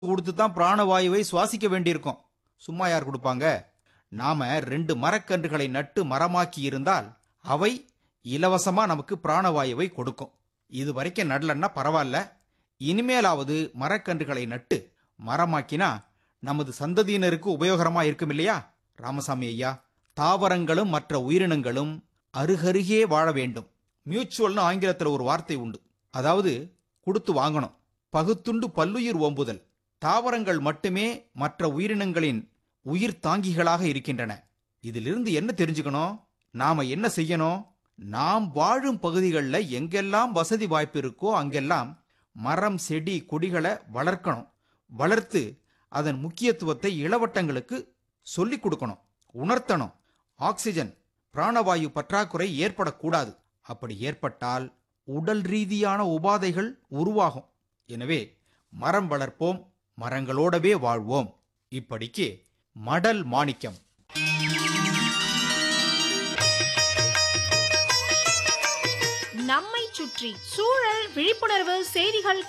கொடுத்து தான் பிராணவாயுவை சுவாசிக்க வேண்டியிருக்கும். சும்மா யார் கொடுப்பாங்க? நாம 2 மரக்கன்றுகளை நட்டு மரமாக்கி இருந்தால் அவை இலவசமா நமக்கு பிராணவாயுவை கொடுக்கும். இது வரைக்கும் நடலன்னா பரவாயில்ல. இனிமேலாவது மரக்கன்றுகளை நட்டு மரமாக்கினா நமது சந்ததியினருக்கு உபயோகரமா இருக்கும் இல்லையா? ராமசாமி ஐயா, தாவரங்களும் மற்ற உயிரினங்களும் அருகருகே வாழ வேண்டும். மியூச்சுவல்னு ஆங்கிலத்தில் ஒரு வார்த்தை உண்டு. அதாவது கொடுத்து வாங்கணும். பகுத்துண்டு பல்லுயிர் ஓம்புதல். தாவரங்கள் மட்டுமே மற்ற உயிரினங்களின் உயிர் தாங்கிகளாக இருக்கின்றன. இதிலிருந்து என்ன தெரிஞ்சுக்கணும்? நாம என்ன செய்யணும்? நாம் வாழும் பகுதிகளில் எங்கெல்லாம் வசதி வாய்ப்பு இருக்கோ அங்கெல்லாம் மரம் செடி கொடிகளை வளர்க்கணும். வளர்த்து அதன் முக்கியத்துவத்தை இளவட்டங்களுக்கு சொல்லிக் கொடுக்கணும், உணர்த்தணும். ஆக்சிஜன் பிராணவாயு பற்றாக்குறை ஏற்படக்கூடாது. அப்படி ஏற்பட்டால் உடல் ரீதியான உபாதைகள் உருவாகும். எனவே மரம் வளர்ப்போம், மரங்களோடவே வாழ்வோம். இப்படிக்கு மடல் மாணிக்கம். நம்மை சுற்றி சூழல் விழிப்புணர்வு செய்திகள்